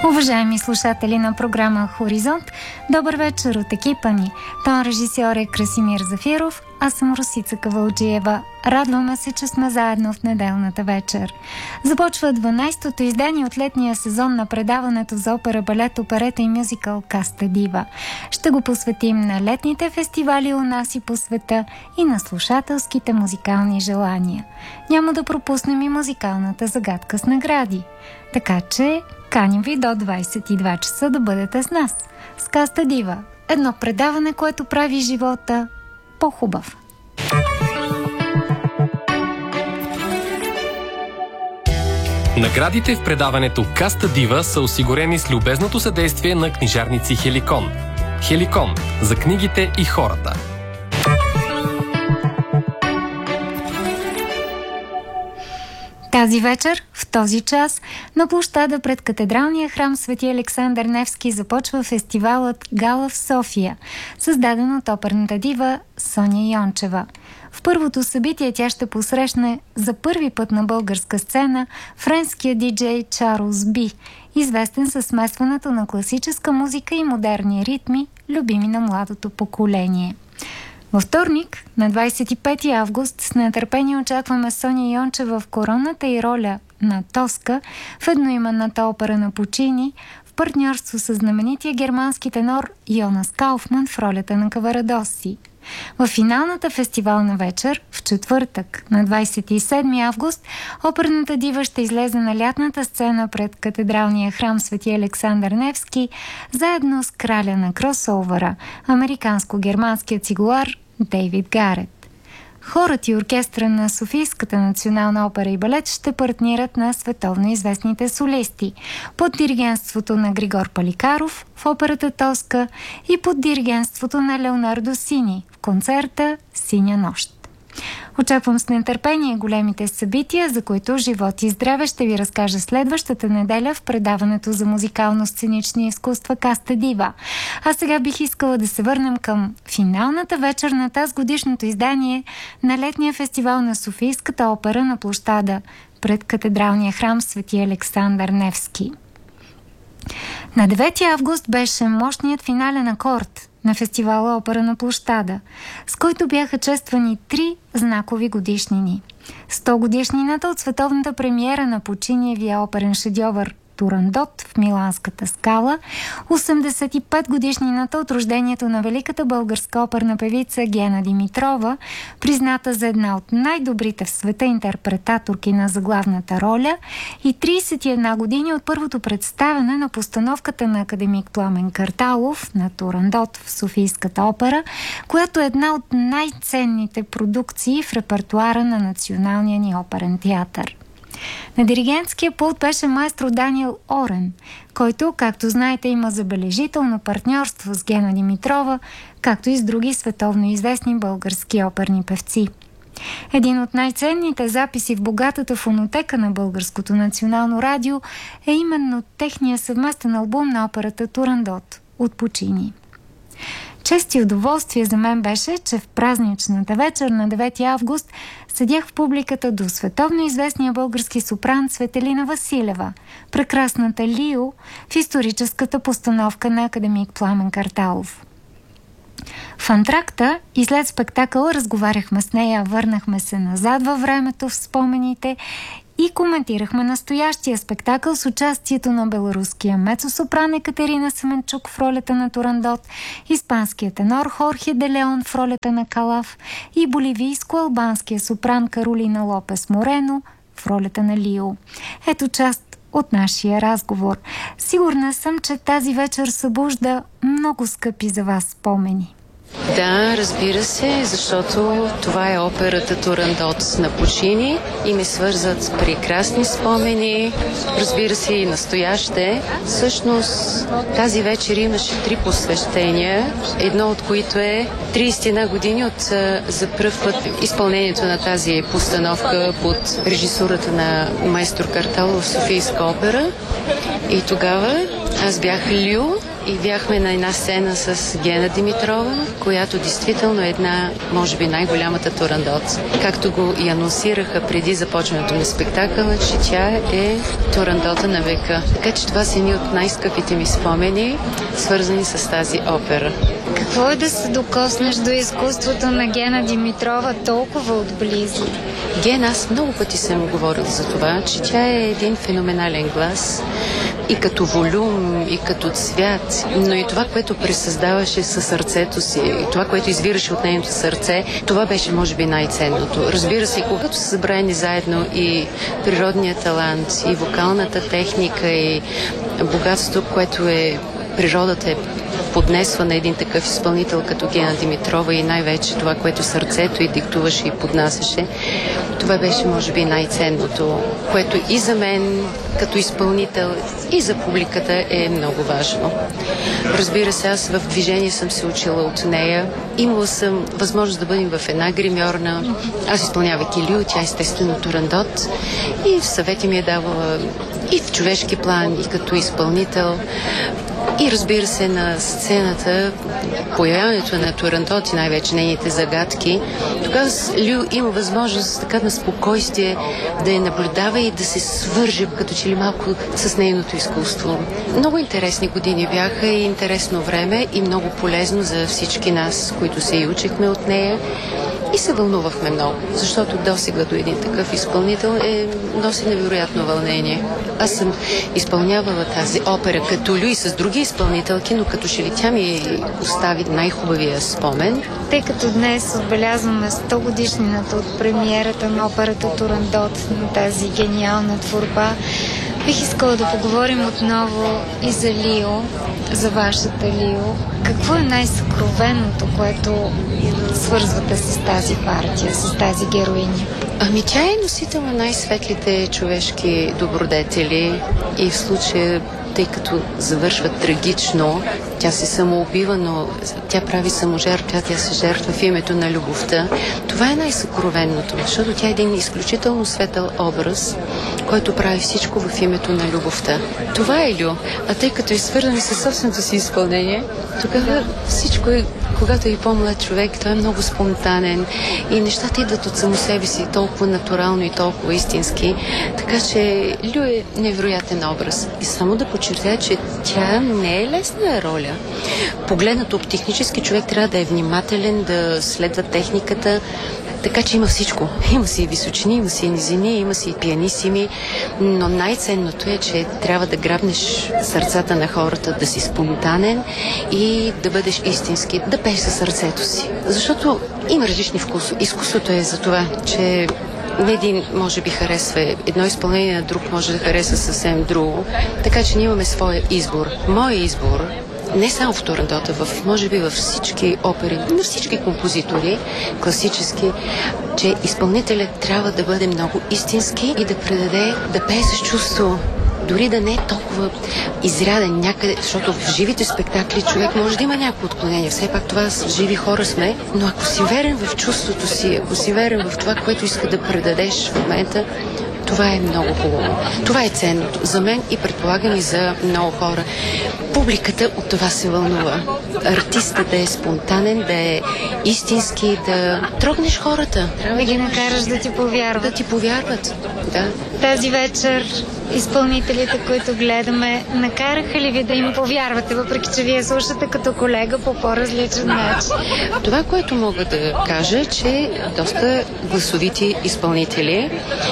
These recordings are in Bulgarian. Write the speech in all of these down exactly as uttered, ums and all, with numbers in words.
Уважаеми слушатели на програма Хоризонт, добър вечер от екипа ни. Тон режисьор е Красимир Зафиров, аз съм Росица Кавалджиева. Радваме се, че сме заедно в неделната вечер. Започва дванайсетото издание от летния сезон на предаването за опера, балет, оперета и мюзикъл Каста Дива. Ще го посветим на летните фестивали у нас и по света и на слушателските музикални желания. Няма да пропуснем и музикалната загадка с награди. Така че каним ви до двайсет и два часа да бъдете с нас. С Каста Дива. Едно предаване, което прави живота по-хубав. Наградите в предаването Каста Дива са осигурени с любезното съдействие на книжарници Хеликон. Хеликон – за книгите и хората. Тази вечер, в този час, на площада пред катедралния храм Свети Александър Невски започва фестивалът Гала в София, създаден от оперната дива Соня Йончева. В първото събитие тя ще посрещне за първи път на българска сцена френския диджей Чарлз Би, известен със смесването на класическа музика и модерни ритми, любими на младото поколение. Във вторник, на двайсет и пети август, с нетърпение очакваме Соня Йончева в коронната и роля на Тоска в едноименната опера на Пучини, в партньорство с знаменития германски тенор Йонас Кауфман в ролята на Каварадоси. В финалната фестивална вечер, в четвъртък, на двайсет и седми август, оперната дива ще излезе на лятната сцена пред катедралния храм Свети Александър Невски, заедно с краля на кросовъра, американско-германският цигулар Дейвид Гарет. Хорът и оркестъра на Софийската национална опера и балет ще партнират на световно известните солисти под диригентството на Григор Паликаров в операта Тоска и под диригентството на Леонардо Сини в концерта Синя нощ. Очаквам с нетърпение големите събития, за които живот и здраве ще ви разкажа следващата неделя в предаването за музикално-сценични изкуства Каста Дива. А сега бих искала да се върнем към финалната вечер на тази годишното издание на летния фестивал на Софийската опера на площада пред катедралния храм Свети Александър Невски. На девети август беше мощният финален акорд на фестивала Опера на площада, с който бяха чествани три знакови годишнини. сто годишнината от световната премиера на Пучиниевия оперен шедьовър Турандот в Миланската скала, осемдесет и пет годишнината от рождението на великата българска оперна певица Гена Димитрова, призната за една от най-добрите в света интерпретаторки на заглавната роля, и трийсет и една години от първото представяне на постановката на академик Пламен Карталов на Турандот в Софийската опера, която е една от най-ценните продукции в репертуара на Националния ни оперен театър. На диригентския пулт беше маестро Даниел Орен, който, както знаете, има забележително партньорство с Гена Димитрова, както и с други световно известни български оперни певци. Един от най-ценните записи в богатата фонотека на Българското национално радио е именно техния съвместен албум на операта Турандот от Пучини. Чест и удоволствие за мен беше, че в празничната вечер на девети август седях в публиката до световно известния български сопран Цветелина Василева, прекрасната Лио в историческата постановка на академик Пламен Карталов. В антракта и след спектакъла разговаряхме с нея, върнахме се назад във времето в спомените и коментирахме настоящия спектакъл с участието на беларуския мецо-сопран Екатерина Семенчук в ролята на Турандот, испанския тенор Хорхе де Леон в ролята на Калаф и боливийско-албанския сопран Каролина Лопес Морено в ролята на Лио. Ето част от нашия разговор. Сигурна съм, че тази вечер събужда много скъпи за вас спомени. Да, разбира се, защото това е операта Турандот на Пучини и ме свързват с прекрасни спомени, разбира се и настояще. Всъщност тази вечер имаше три посвещения, едно от които е трийсет и една години от за пръв път изпълнението на тази постановка под режисурата на майстор Карталов в Софийска опера. И тогава аз бях Лю и бяхме на една сцена с Гена Димитрова, която действително е една, може би най-голямата Турандот. Както го и анонсираха преди започването на спектакъла, че тя е Турандота на века. Така че това са едни от най-скъпите ми спомени, свързани с тази опера. Какво е да се докоснеш до изкуството на Гена Димитрова толкова отблизо? Ген, аз много пъти съм говорил за това, че тя е един феноменален глас и като волюм, и като цвят, но и това, което пресъздаваше със сърцето си, и това, което извираше от нейното сърце, това беше, може би, най-ценното. Разбира се, когато са събрани заедно и природният талант, и вокалната техника, и богатство, което е природата е поднесва на един такъв изпълнител като Гена Димитрова и най-вече това, което сърцето й диктуваше и поднасяше, това беше, може би, най-ценното, което и за мен като изпълнител, и за публиката е много важно. Разбира се, аз в движение съм се учила от нея. Имала съм възможност да бъдем в една гримьорна. Аз изпълнявайки Лио, тя естествено Турандот. И в съвети ми е давала и в човешки план, и като изпълнител. И разбира се, на сцената, появяването на Турандот и най-вече нейните загадки, тогава Лио има възможност така на спокойствие да я наблюдава и да се свърже като че ли малко с нейното изкуство. Много интересни години бяха и интересно време и много полезно за всички нас, които се и учихме от нея. И се вълнувахме много, защото досега до един такъв изпълнител е носи невероятно вълнение. Аз съм изпълнявала тази опера като Лю и с други изпълнителки, но като че ли тя ми остави най-хубавия спомен. Тъй като днес отбелязваме сто годишнината от премиерата на операта Турандот, на тази гениална творба, бих искала да поговорим отново и за Лио, за вашата Лио. Какво е най-съкровеното, което свързвате с тази партия, с тази героиня? Ами тя е носител на най-светлите човешки добродетели и в случая, тъй като завършва трагично, тя се самоубива, но тя прави саможертва, тя се жертва в името на любовта. Това е най-съкровенното, защото тя е един изключително светъл образ, който прави всичко в името на любовта. Това е Лю. А тъй като е свързан със собственото си изпълнение, тогава всичко е, когато е по-млад човек, той е много спонтанен и нещата идват от само себе си толкова натурално и толкова истински. Така че Лю е невероятен образ. И само да подчертая, че тя не е лесна роля. Погледнато от технически, човек трябва да е внимателен, да следва техниката, така че има всичко. Има си и височини, има си и низини, има си и пианисими, но най-ценното е, че трябва да грабнеш сърцата на хората, да си спонтанен и да бъдеш истински, да пееш със сърцето си. Защото има различни вкуси. Изкуството е за това, че не един може би харесва едно изпълнение, на друг може да хареса съвсем друго. Така че ние имаме своя избор. Моя избор, не само в Турандота, в, може би във всички опери, на всички композитори, класически, че изпълнителят трябва да бъде много истински и да предаде, да пее с чувство. Дори да не е толкова изряден някъде, защото в живите спектакли човек може да има някакво отклонение. Все пак това с живи хора сме, но ако си верен в чувството си, ако си верен в това, което иска да предадеш в момента, това е много хубаво. Това е ценното за мен и предполагам и за много хора. Публиката от това се вълнува. Артистът да е спонтанен, да е истински, да трогнеш хората. Трябва да ги накараш да ти повярват. Да ти повярват, да. Тази вечер изпълнителите, които гледаме, накараха ли ви да им повярвате, въпреки че вие слушате като колега по по-различен начин? Това, което мога да кажа, е, че доста гласовити изпълнители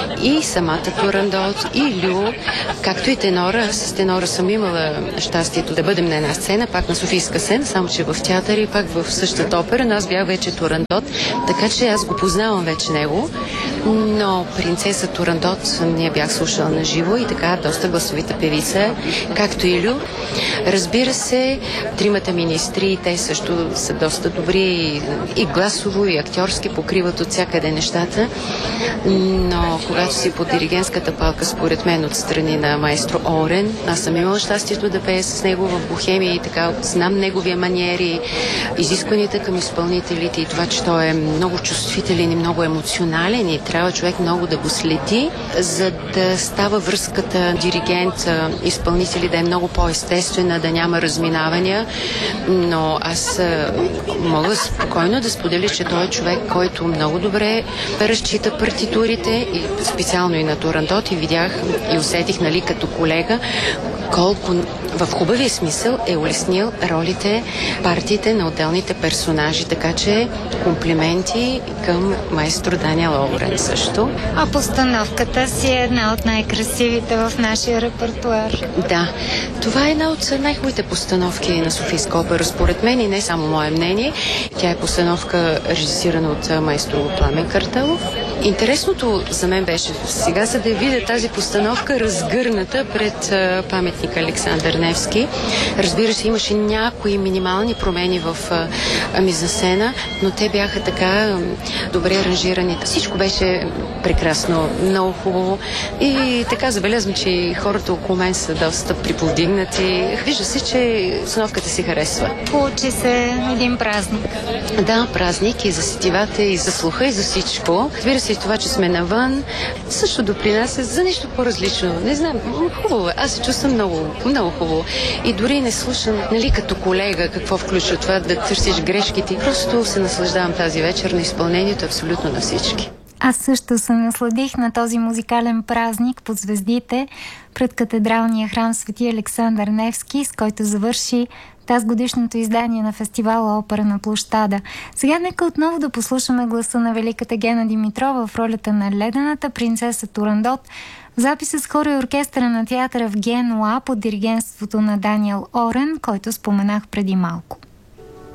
и самата Турандот, и Лю, както и тенора. С тенора съм имала щастието да бъдем на една сцена, пак на Софийска сцена, само че в театър и пак в същата опера. Но аз бях вече Турандот, така че аз го познавам вече него. Но принцеса Турандот не бях слушала на живо и така доста гласовита певица, както и Лю. Разбира се, тримата министри, те също са доста добри и, и гласово, и актьорски, покриват от всякъде нещата. Но когато си под диригентската палка, според мен, от страни на маестро Орен, аз съм имала щастието да пея с него в Бохемия и така знам неговия маниери, изискванията към изпълнителите и това, че той е много чувствителен и много емоционален и трябва човек много да го следи, за да става връзката диригент-изпълнители да е много по-естествена, да няма разминавания. Но аз мога спокойно да споделя, че той е човек, който много добре разчита партитурите, и специално и на Турандот, и видях и усетих, нали, като колега, колко в хубавия смисъл е улеснил ролите, партиите на отделните персонажи, така че комплименти към майстор Даниел Лоурен също. А постановката си е една от най-красивите в нашия репертуар. Да, това е една от най-хубавите постановки на Софийска опера, според мен, и не само мое мнение. Тя е постановка, режисирана от майстор Пламен Картелов. Интересното за мен беше сега, за да видя тази постановка разгърната пред паметника Александър Невски. Разбира се, имаше някои минимални промени в мизансцена, но те бяха така добре аранжирани. Всичко беше прекрасно, много хубаво. И така забелязвам, че хората около мен са доста приповдигнати. Вижда се, че постановката си харесва. Получи се един празник. Да, празник и за сетивата, и за слуха, и за всичко. Разбира се, и това, че сме навън, също допринася за нещо по-различно. Не знам, хубаво. Аз се чувствам много, много хубаво. И дори не слушам, нали, като колега, какво включва това, да търсиш грешките. Просто се наслаждавам тази вечер на изпълнението абсолютно на всички. Аз също се насладих на този музикален празник под звездите пред катедралния храм Свети Александър Невски, с който завърши тази годишното издание на фестивала Опера на площада. Сега нека отново да послушаме гласа на великата Гена Димитрова в ролята на ледената принцеса Турандот в записа с хора и оркестъра на театъра в Генуа под диригентството на Даниел Орен, който споменах преди малко.